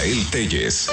Rafael Telles.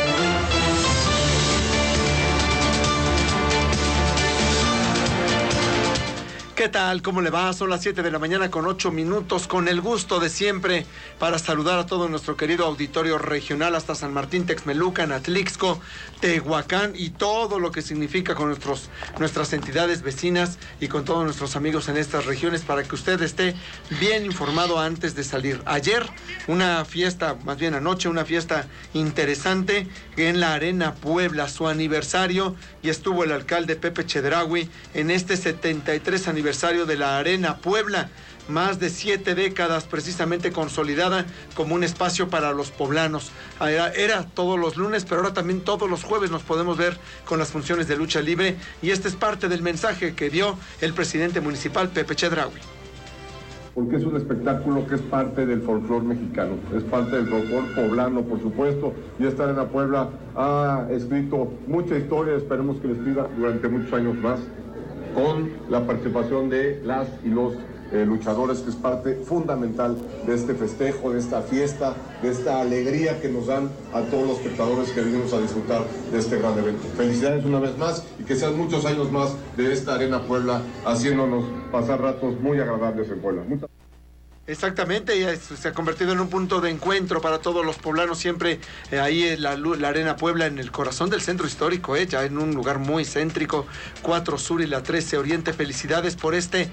¿Qué tal? ¿Cómo le va? Son las 7 de la mañana con 8 minutos, con el gusto de siempre para saludar a todo nuestro querido auditorio regional hasta San Martín, Texmelucan, Atlixco, Tehuacán y todo lo que significa con nuestras entidades vecinas y con todos nuestros amigos en estas regiones para que usted esté bien informado antes de salir. Ayer una fiesta, más bien anoche, una fiesta interesante en la Arena Puebla, su aniversario, y estuvo el alcalde Pepe Chedraui en este 73 aniversario de la Arena Puebla, más de 7 décadas precisamente consolidada como un espacio para los poblanos. Era todos los lunes, pero ahora también todos los jueves nos podemos ver con las funciones de lucha libre, y este es parte del mensaje que dio el presidente municipal Pepe Chedraui. Porque es un espectáculo que es parte del folclore mexicano, es parte del folclore poblano, por supuesto, y esta Arena Puebla ha escrito mucha historia, esperemos que les escriba durante muchos años más, con la participación de las y los luchadores, que es parte fundamental de este festejo, de esta fiesta, de esta alegría que nos dan a todos los espectadores que venimos a disfrutar de este gran evento. Felicidades una vez más y que sean muchos años más de esta Arena Puebla, haciéndonos pasar ratos muy agradables en Puebla. Exactamente, ya se ha convertido en un punto de encuentro para todos los poblanos, siempre ahí en la Arena Puebla, en el corazón del centro histórico, ya en un lugar muy céntrico, 4 Sur y la 13 Oriente. Felicidades por este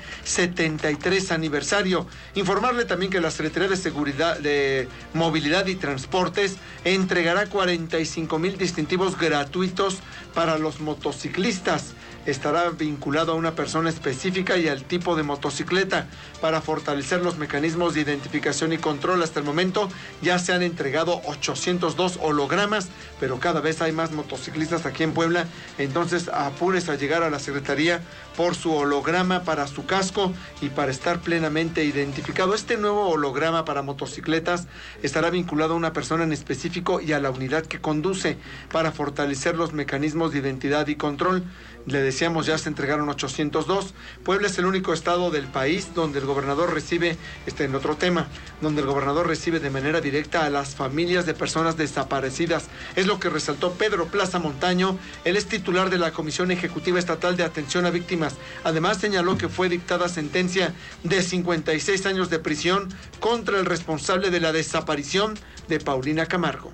73 aniversario. Informarle también que la Secretaría de Seguridad, de Movilidad y Transportes entregará 45,000 distintivos gratuitos para los motociclistas. Estará vinculado a una persona específica y al tipo de motocicleta para fortalecer los mecanismos de identificación y control. Hasta el momento ya se han entregado 802 hologramas, pero cada vez hay más motociclistas aquí en Puebla, entonces apúrese a llegar a la Secretaría por su holograma para su casco y para estar plenamente identificado. Este nuevo holograma para motocicletas estará vinculado a una persona en específico y a la unidad que conduce para fortalecer los mecanismos de identidad y control. Le decíamos, ya se entregaron 802. Puebla es el único estado del país donde el gobernador recibe, en otro tema, donde el gobernador recibe de manera directa a las familias de personas desaparecidas. Es lo que resaltó Pedro Plaza Montaño. Él es titular de la Comisión Ejecutiva Estatal de Atención a Víctimas. Además señaló que fue dictada sentencia de 56 años de prisión contra el responsable de la desaparición de Paulina Camargo.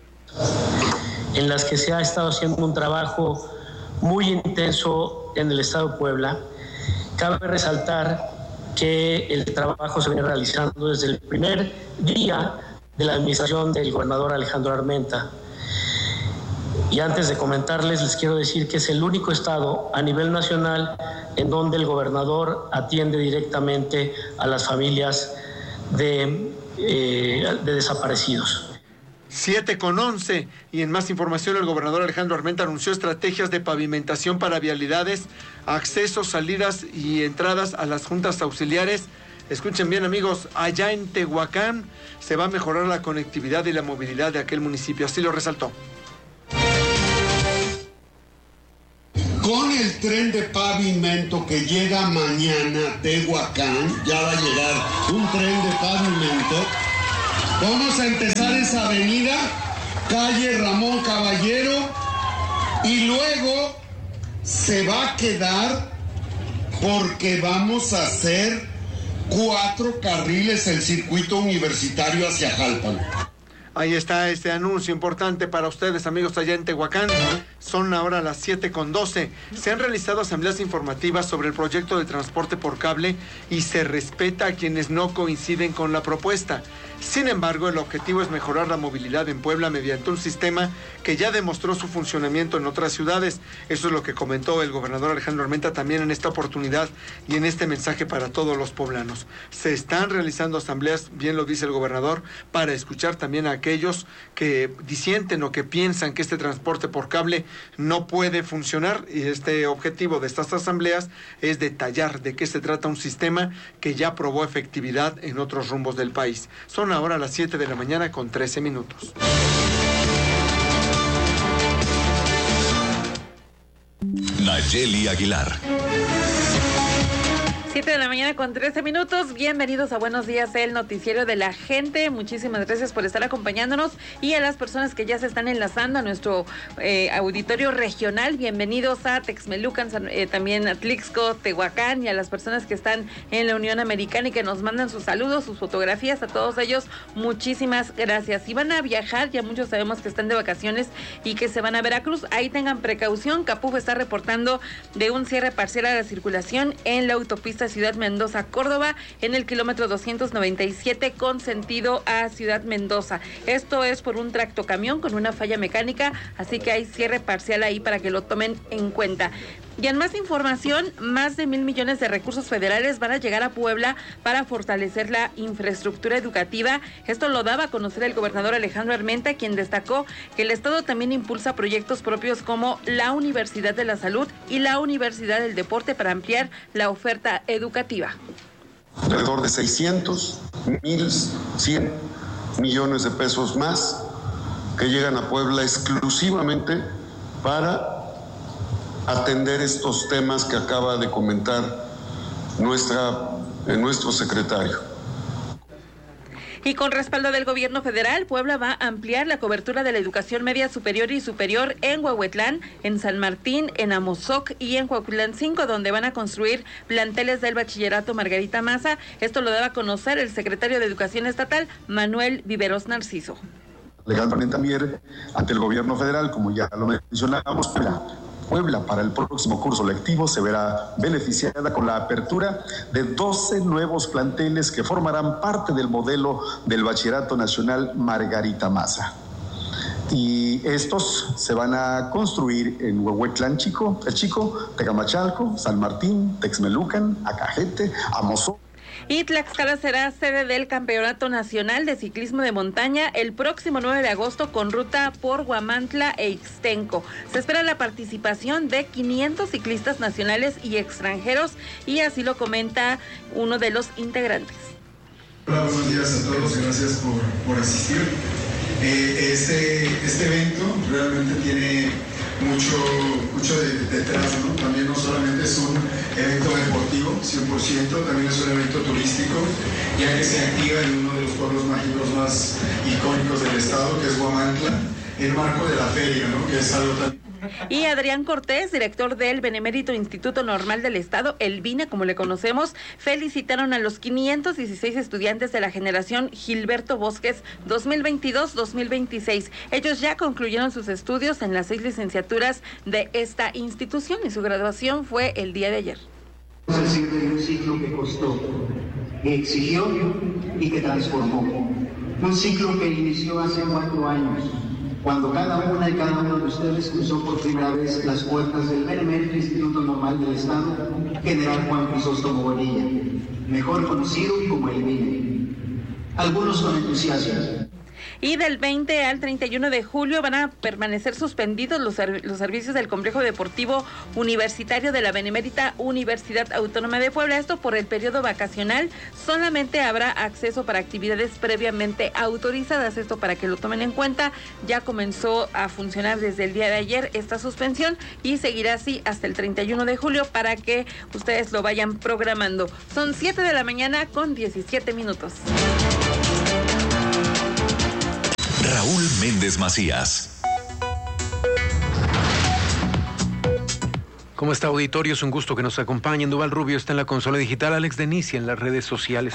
En las que se ha estado haciendo un trabajo muy intenso en el estado de Puebla. Cabe resaltar que el trabajo se viene realizando desde el primer día de la administración del gobernador Alejandro Armenta. Y antes de comentarles, les quiero decir que es el único estado a nivel nacional en donde el gobernador atiende directamente a las familias de desaparecidos. 7:11, y en más información, el gobernador Alejandro Armenta anunció estrategias de pavimentación para vialidades, accesos, salidas y entradas a las juntas auxiliares. Escuchen bien, amigos, allá en Tehuacán se va a mejorar la conectividad y la movilidad de aquel municipio, así lo resaltó. Con el tren de pavimento que llega mañana a Tehuacán, ya va a llegar un tren de pavimento. Vamos a empezar esa avenida, calle Ramón Caballero, y luego se va a quedar porque vamos a hacer 4 carriles el circuito universitario hacia Jalpan. Ahí está este anuncio importante para ustedes, amigos, allá en Tehuacán. Son ahora las 7:12. Se han realizado asambleas informativas sobre el proyecto de transporte por cable y se respeta a quienes no coinciden con la propuesta. Sin embargo, el objetivo es mejorar la movilidad en Puebla mediante un sistema que ya demostró su funcionamiento en otras ciudades. Eso es lo que comentó el gobernador Alejandro Armenta también en esta oportunidad y en este mensaje para todos los poblanos. Se están realizando asambleas, bien lo dice el gobernador, para escuchar también a aquellos que disienten o que piensan que este transporte por cable no puede funcionar, y este objetivo de estas asambleas es detallar de qué se trata un sistema que ya probó efectividad en otros rumbos del país. Son ahora las 7 de la mañana con 13 minutos. Nayeli Aguilar. 7 de la mañana con 13 minutos. Bienvenidos a Buenos Días, el noticiero de la gente. Muchísimas gracias por estar acompañándonos y a las personas que ya se están enlazando a nuestro auditorio regional. Bienvenidos a Texmelucan, también a Tlixco, Tehuacán y a las personas que están en la Unión Americana y que nos mandan sus saludos, sus fotografías. A todos ellos, muchísimas gracias. Si van a viajar, ya muchos sabemos que están de vacaciones y que se van a Veracruz, ahí tengan precaución. Capuf está reportando de un cierre parcial a la circulación en la autopista Ciudad Mendoza-Córdoba en el kilómetro 297 con sentido a Ciudad Mendoza. Esto es por un tractocamión con una falla mecánica, así que hay cierre parcial ahí para que lo tomen en cuenta. Y en más información, más de 1,000 millones de recursos federales van a llegar a Puebla para fortalecer la infraestructura educativa. Esto lo daba a conocer el gobernador Alejandro Armenta, quien destacó que el Estado también impulsa proyectos propios como la Universidad de la Salud y la Universidad del Deporte para ampliar la oferta educativa. Alrededor de 600, 1,100 millones de pesos más que llegan a Puebla exclusivamente para atender estos temas que acaba de comentar nuestro secretario. Y con respaldo del gobierno federal, Puebla va a ampliar la cobertura de la educación media superior y superior en Huehuetlán, en San Martín, en Amozoc y en Coahuilancingo, donde van a construir planteles del bachillerato Margarita Maza. Esto lo daba a conocer el secretario de Educación Estatal, Manuel Viveros Narciso. Legalmente también ante el gobierno federal, como ya lo mencionábamos, Puebla para el próximo curso lectivo se verá beneficiada con la apertura de 12 nuevos planteles que formarán parte del modelo del Bachillerato Nacional Margarita Maza. Y estos se van a construir en Huehuetlán Chico, Tecamachalco, San Martín, Texmelucan, Acajete, Amozoc. Y Tlaxcala será sede del Campeonato Nacional de Ciclismo de Montaña el próximo 9 de agosto con ruta por Huamantla e Ixtenco. Se espera la participación de 500 ciclistas nacionales y extranjeros y así lo comenta uno de los integrantes. Hola, buenos días a todos, gracias por asistir. Este evento realmente tiene mucho detrás, ¿no? También no solamente es un evento deportivo 100%, también es un evento turístico, ya que se activa en uno de los pueblos mágicos más icónicos del estado, que es Huamantla, en marco de la feria, ¿no? Que es algo tan... Y Adrián Cortés, director del Benemérito Instituto Normal del Estado, el BINE, como le conocemos, felicitaron a los 516 estudiantes de la generación Gilberto Bosques 2022-2026. Ellos ya concluyeron sus estudios en las 6 licenciaturas de esta institución y su graduación fue el día de ayer. El cierre de un ciclo que costó, que exigió y que transformó. Un ciclo que inició hace 4 años. Cuando cada una y cada uno de ustedes cruzó por primera vez las puertas del Benemérito Instituto Normal del Estado, General Juan Crisóstomo Bonilla, mejor conocido como el BINE. Algunos con entusiasmo. Y del 20 al 31 de julio van a permanecer suspendidos los servicios del complejo deportivo universitario de la Benemérita Universidad Autónoma de Puebla. Esto por el periodo vacacional. Solamente habrá acceso para actividades previamente autorizadas. Esto para que lo tomen en cuenta. Ya comenzó a funcionar desde el día de ayer esta suspensión y seguirá así hasta el 31 de julio para que ustedes lo vayan programando. Son 7 de la mañana con 17 minutos. Raúl Méndez Macías. ¿Cómo está, auditorio? Es un gusto que nos acompañen. Duval Rubio está en la consola digital, Alex Denicia en las redes sociales.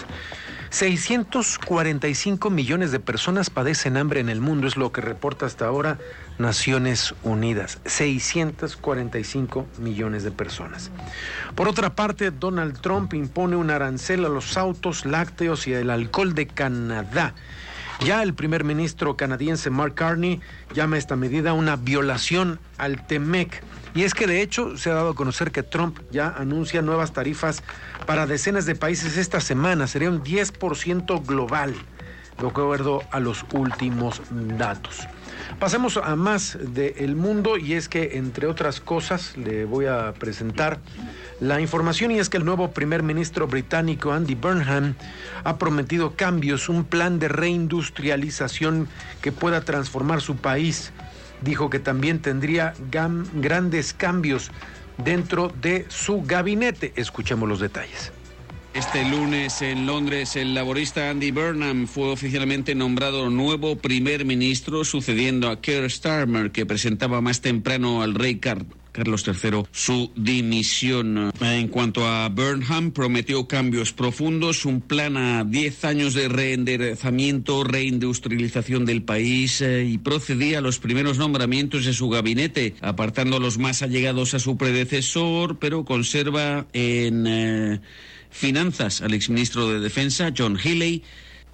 645 millones de personas padecen hambre en el mundo, es lo que reporta hasta ahora Naciones Unidas. 645 millones de personas. Por otra parte, Donald Trump impone un arancel a los autos lácteos y al alcohol de Canadá. Ya el primer ministro canadiense Mark Carney llama esta medida una violación al TEMEC. Y es que de hecho se ha dado a conocer que Trump ya anuncia nuevas tarifas para decenas de países esta semana. Sería un 10% global, de acuerdo a los últimos datos. Pasemos a más del mundo y es que, entre otras cosas, le voy a presentar la información y es que el nuevo primer ministro británico Andy Burnham ha prometido cambios, un plan de reindustrialización que pueda transformar su país. Dijo que también tendría grandes cambios dentro de su gabinete. Escuchemos los detalles. Este lunes en Londres, el laborista Andy Burnham fue oficialmente nombrado nuevo primer ministro, sucediendo a Keir Starmer, que presentaba más temprano al rey Carlos III su dimisión. En cuanto a Burnham, prometió cambios profundos, un plan a 10 años de reenderezamiento, reindustrialización del país y procedía a los primeros nombramientos de su gabinete, apartando a los más allegados a su predecesor, pero conserva en Finanzas al exministro de Defensa, John Healey.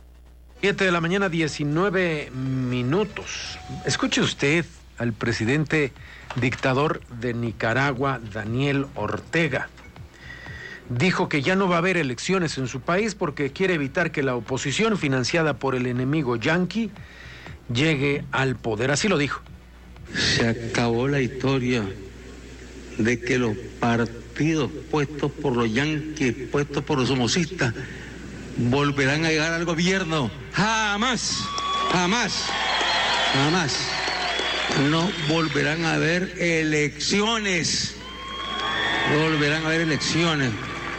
7 de la mañana, 19 minutos. Escuche usted al presidente dictador de Nicaragua, Daniel Ortega. Dijo que ya no va a haber elecciones en su país porque quiere evitar que la oposición financiada por el enemigo yanqui llegue al poder. Así lo dijo. Se acabó la historia de que los partidos puestos por los yanquis, puestos por los somocistas, volverán a llegar al gobierno. Jamás, jamás, jamás. No volverán a haber elecciones. No volverán a haber elecciones.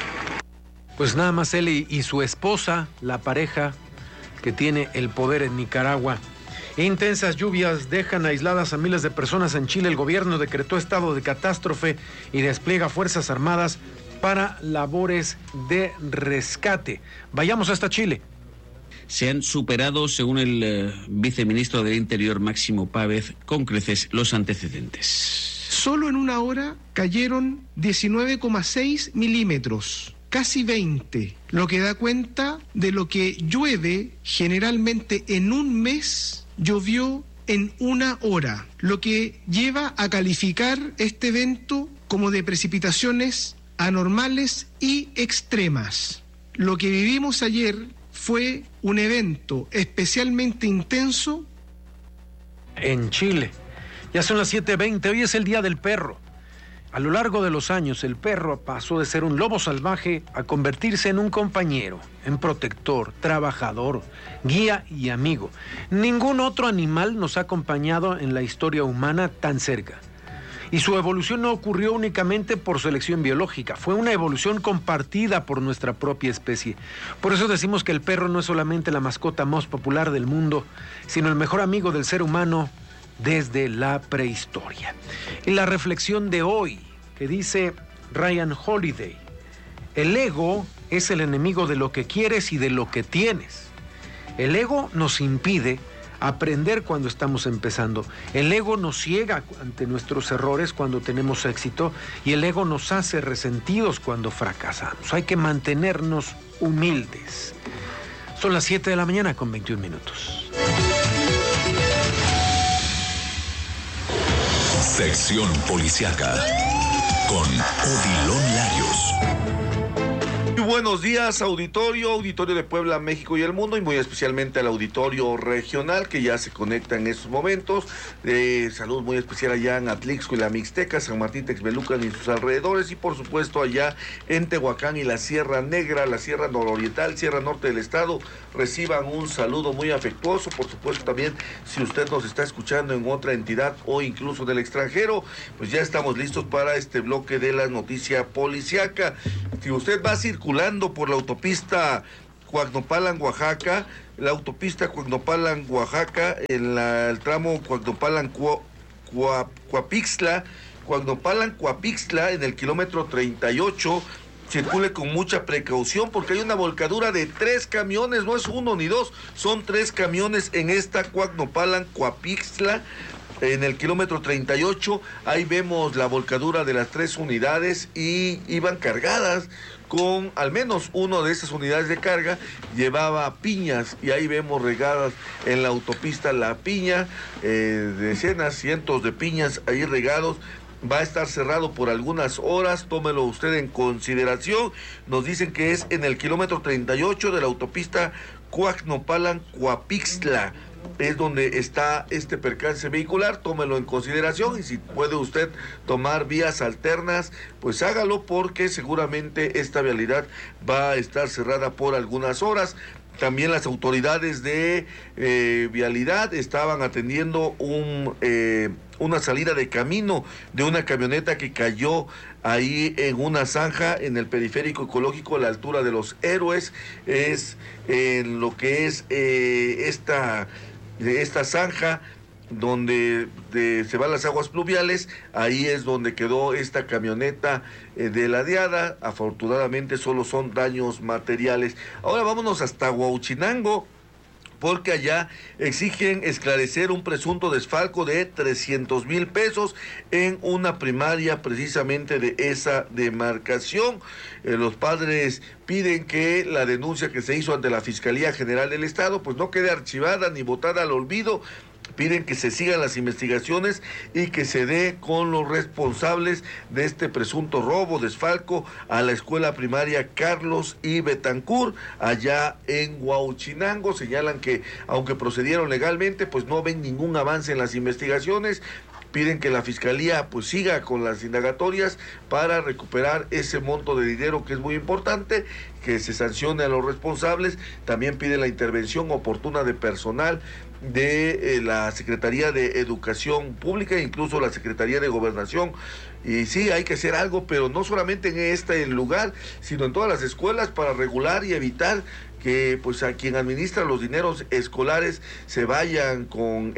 Pues nada más él y su esposa, la pareja que tiene el poder en Nicaragua. Intensas lluvias dejan aisladas a miles de personas en Chile. El gobierno decretó estado de catástrofe y despliega fuerzas armadas para labores de rescate. Vayamos hasta Chile. Se han superado, según el viceministro del Interior, Máximo Pávez, con creces los antecedentes. Solo en una hora cayeron 19,6 milímetros, casi 20, lo que da cuenta de lo que llueve generalmente en un mes, llovió en una hora, lo que lleva a calificar este evento como de precipitaciones anormales y extremas. Lo que vivimos ayer fue un evento especialmente intenso en Chile. Ya son las 7:20, hoy es el Día del Perro. A lo largo de los años, el perro pasó de ser un lobo salvaje a convertirse en un compañero, en protector, trabajador, guía y amigo. Ningún otro animal nos ha acompañado en la historia humana tan cerca. Y su evolución no ocurrió únicamente por selección biológica, fue una evolución compartida por nuestra propia especie. Por eso decimos que el perro no es solamente la mascota más popular del mundo, sino el mejor amigo del ser humano desde la prehistoria. Y la reflexión de hoy, que dice Ryan Holiday: el ego es el enemigo de lo que quieres y de lo que tienes. El ego nos impide aprender cuando estamos empezando. El ego nos ciega ante nuestros errores cuando tenemos éxito y el ego nos hace resentidos cuando fracasamos. Hay que mantenernos humildes. Son las 7 de la mañana con 21 minutos. Sección Policiaca con Odilon Larios. Muy buenos días, auditorio de Puebla, México y el mundo, y muy especialmente al auditorio regional que ya se conecta en estos momentos. Salud muy especial allá en Atlixco y la Mixteca, San Martín Texmelucan y sus alrededores, y por supuesto allá en Tehuacán y la Sierra Negra, la Sierra Nororiental, Sierra Norte del estado. Reciban un saludo muy afectuoso. Por supuesto también, si usted nos está escuchando en otra entidad o incluso del extranjero, pues ya estamos listos para este bloque de la noticia policiaca. Si usted va circulando por la autopista Coacnopalan, Oaxaca, el tramo Coacnopalan-Coapixtla, en el kilómetro 38, circule con mucha precaución porque hay una volcadura de 3 camiones, no es uno ni dos, son 3 camiones en esta Coacnopalan-Coapixtla. En el kilómetro 38, ahí vemos la volcadura de las 3 unidades y iban cargadas con al menos una de esas unidades de carga, llevaba piñas y ahí vemos regadas en la autopista la piña, decenas, cientos de piñas ahí regados. Va a estar cerrado por algunas horas, tómelo usted en consideración. Nos dicen que es en el kilómetro 38 de la autopista Coacnopalan-Coapixtla. Es donde está este percance vehicular, tómelo en consideración, y si puede usted tomar vías alternas, pues hágalo, porque seguramente esta vialidad va a estar cerrada por algunas horas. También las autoridades de vialidad estaban atendiendo una salida de camino de una camioneta que cayó ahí en una zanja en el periférico ecológico a la altura de Los Héroes. Es en lo que es esta zanja donde se van las aguas pluviales. Ahí es donde quedó esta camioneta deladeada. Afortunadamente solo son daños materiales. Ahora vámonos hasta Huauchinango, porque allá exigen esclarecer un presunto desfalco de 300,000 pesos en una primaria precisamente de esa demarcación. Los padres piden que la denuncia que se hizo ante la Fiscalía General del Estado pues no quede archivada ni botada al olvido. Piden que se sigan las investigaciones y que se dé con los responsables de este presunto robo, desfalco a la escuela primaria Carlos I. Betancourt, allá en Huauchinango. Señalan que aunque procedieron legalmente, pues no ven ningún avance en las investigaciones. Piden que la Fiscalía pues siga con las indagatorias para recuperar ese monto de dinero que es muy importante, que se sancione a los responsables. También piden la intervención oportuna de personal de la Secretaría de Educación Pública e incluso la Secretaría de Gobernación. Y sí, hay que hacer algo, pero no solamente en este lugar, sino en todas las escuelas para regular y evitar que pues a quien administra los dineros escolares se vayan con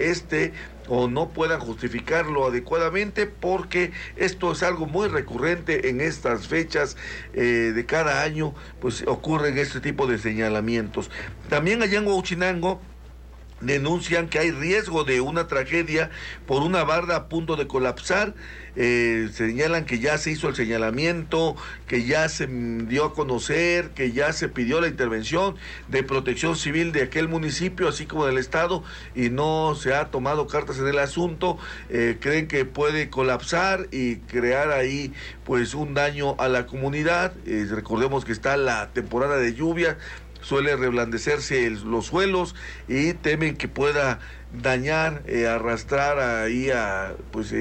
o no puedan justificarlo adecuadamente, porque esto es algo muy recurrente en estas fechas de cada año, pues ocurren este tipo de señalamientos. También allá en Huauchinango denuncian que hay riesgo de una tragedia por una barda a punto de colapsar. Señalan que ya se hizo el señalamiento, que ya se dio a conocer, que ya se pidió la intervención de Protección Civil de aquel municipio, así como del estado, y no se ha tomado cartas en el asunto. Creen que puede colapsar y crear ahí pues un daño a la comunidad. Recordemos que está la temporada de lluvia, suele reblandecerse los suelos y temen que pueda dañar, arrastrar ahí a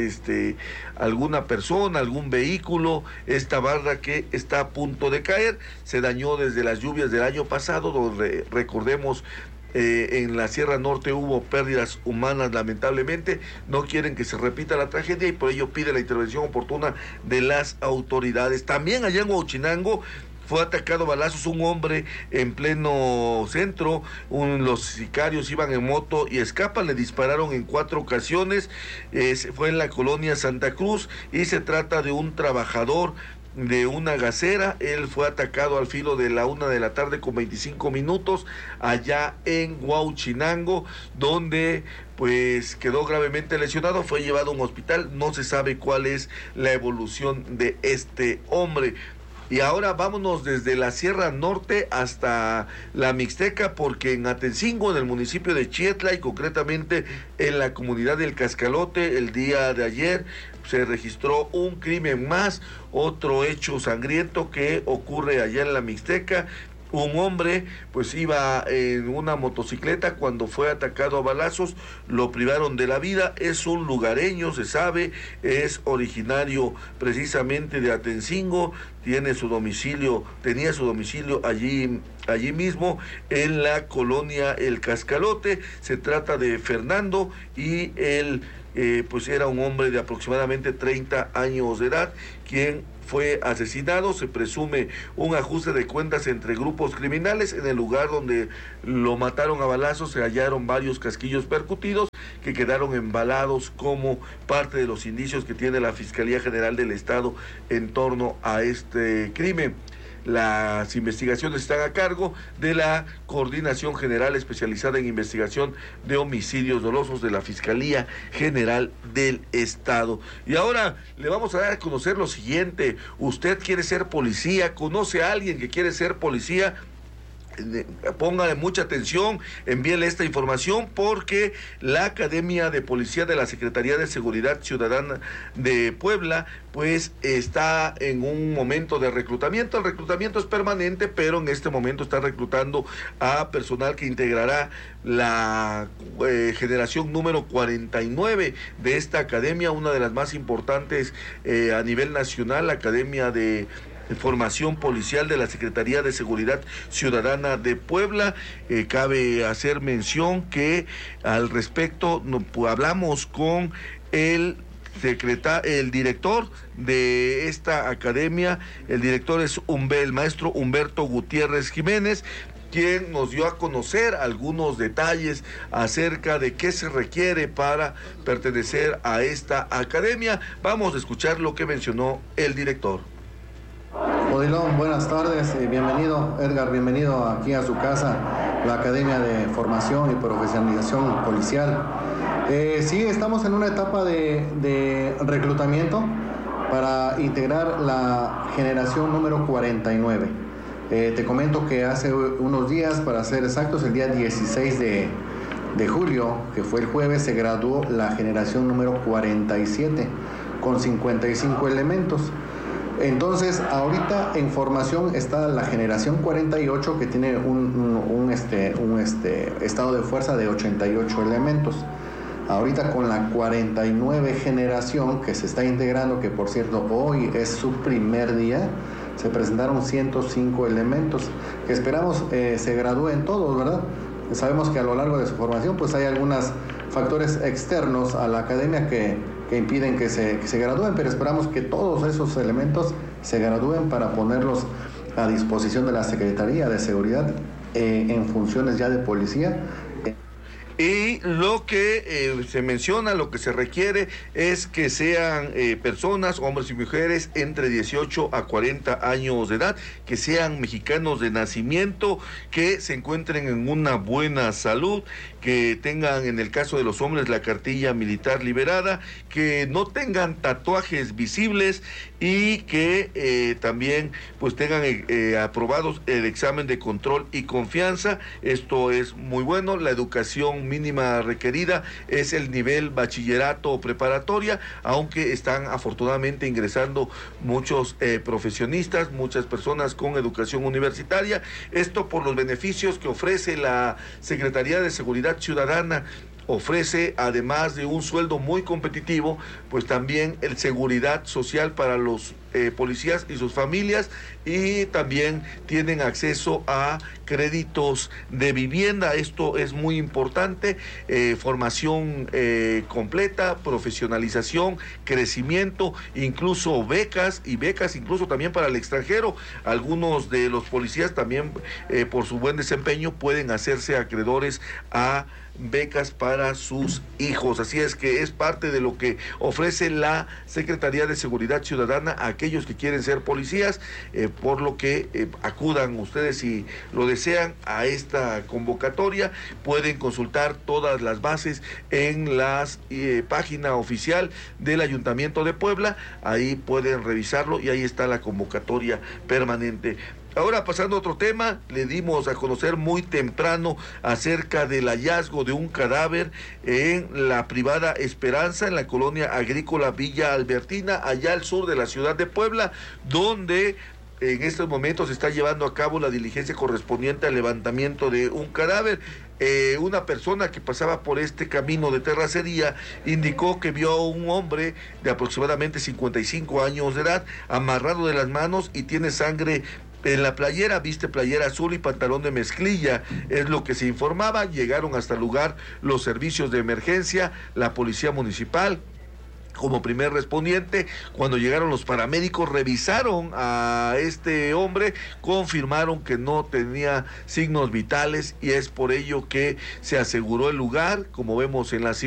alguna persona, algún vehículo. Esta barda que está a punto de caer se dañó desde las lluvias del año pasado, donde recordemos en la Sierra Norte hubo pérdidas humanas lamentablemente. No quieren que se repita la tragedia y por ello pide la intervención oportuna de las autoridades. También allá en Huauchinango fue atacado a balazos un hombre en pleno centro. Los sicarios iban en moto y escapan, le dispararon en 4 ocasiones. Fue en la colonia Santa Cruz y se trata de un trabajador de una gasera. Él fue atacado al filo de la 1:25 p.m. allá en Huauchinango, donde pues quedó gravemente lesionado, fue llevado a un hospital. No se sabe cuál es la evolución de este hombre. Y ahora vámonos desde la Sierra Norte hasta la Mixteca, porque en Atencingo, en el municipio de Chietla y concretamente en la comunidad del Cascalote, el día de ayer se registró un crimen más, otro hecho sangriento que ocurre allá en la Mixteca. Un hombre pues iba en una motocicleta cuando fue atacado a balazos, lo privaron de la vida. Es un lugareño, se sabe, es originario precisamente de Atencingo, tenía su domicilio allí mismo en la colonia El Cascalote. Se trata de Fernando y él pues era un hombre de aproximadamente 30 años de edad, quien fue asesinado. Se presume un ajuste de cuentas entre grupos criminales. En el lugar donde lo mataron a balazos se hallaron varios casquillos percutidos que quedaron embalados como parte de los indicios que tiene la Fiscalía General del Estado en torno a este crimen. Las investigaciones están a cargo de la Coordinación General Especializada en Investigación de Homicidios Dolosos de la Fiscalía General del Estado. Y ahora le vamos a dar a conocer lo siguiente. Usted quiere ser policía, conoce a alguien que quiere ser policía, póngale mucha atención, envíele esta información, porque la Academia de Policía de la Secretaría de Seguridad Ciudadana de Puebla pues está en un momento de reclutamiento. El reclutamiento es permanente, pero en este momento está reclutando a personal que integrará la generación número 49 de esta academia, una de las más importantes a nivel nacional, la Academia de Formación Policial de la Secretaría de Seguridad Ciudadana de Puebla. Cabe hacer mención que al respecto hablamos con el director de esta academia. El director es el maestro Humberto Gutiérrez Jiménez, quien nos dio a conocer algunos detalles acerca de qué se requiere para pertenecer a esta academia. Vamos a escuchar lo que mencionó el director. Odilon, buenas tardes, bienvenido Edgar, bienvenido aquí a su casa, la Academia de Formación y Profesionalización Policial. Sí, estamos en una etapa de reclutamiento para integrar la generación número 49. Te comento que hace unos días, para ser exactos, el día 16 de julio, que fue el jueves, se graduó la generación número 47 con 55 elementos. Entonces, ahorita en formación está la generación 48, que tiene un estado de fuerza de 88 elementos. Ahorita con la 49 generación que se está integrando, que por cierto hoy es su primer día, se presentaron 105 elementos que esperamos se gradúen todos, ¿verdad? Sabemos que a lo largo de su formación pues hay algunos factores externos a la academia que impiden que se gradúen, pero esperamos que todos esos elementos se gradúen para ponerlos a disposición de la Secretaría de Seguridad en funciones ya de policía. Y lo que se menciona, lo que se requiere es que sean personas, hombres y mujeres, entre 18 a 40 años de edad, que sean mexicanos de nacimiento, que se encuentren en una buena salud, que tengan, en el caso de los hombres, la cartilla militar liberada, que no tengan tatuajes visibles y que también pues tengan aprobados el examen de control y confianza. Esto es muy bueno. La educación mínima requerida es el nivel bachillerato o preparatoria, aunque están afortunadamente ingresando muchos profesionistas, muchas personas con educación universitaria. Esto por los beneficios que ofrece la Secretaría de Seguridad Ciudadana. Ofrece, además de un sueldo muy competitivo, pues también el seguridad social para los policías y sus familias, y también tienen acceso a créditos de vivienda. Esto es muy importante. Formación completa, profesionalización, crecimiento, incluso becas incluso también para el extranjero. Algunos de los policías también por su buen desempeño pueden hacerse acreedores a becas para sus hijos. Así es que es parte de lo que ofrece la Secretaría de Seguridad Ciudadana a aquellos que quieren ser policías, por lo que acudan ustedes, si lo desean, a esta convocatoria. Pueden consultar todas las bases en la página oficial del Ayuntamiento de Puebla. Ahí pueden revisarlo y ahí está la convocatoria permanente. Ahora, pasando a otro tema, le dimos a conocer muy temprano acerca del hallazgo de un cadáver en la privada Esperanza, en la colonia agrícola Villa Albertina, allá al sur de la ciudad de Puebla, donde en estos momentos se está llevando a cabo la diligencia correspondiente al levantamiento de un cadáver. Una persona que pasaba por este camino de terracería indicó que vio a un hombre de aproximadamente 55 años de edad, amarrado de las manos y tiene sangre en la playera, viste playera azul y pantalón de mezclilla, es lo que se informaba. Llegaron hasta el lugar los servicios de emergencia, la policía municipal como primer respondiente. Cuando llegaron los paramédicos, revisaron a este hombre, confirmaron que no tenía signos vitales y es por ello que se aseguró el lugar. Como vemos en las imágenes,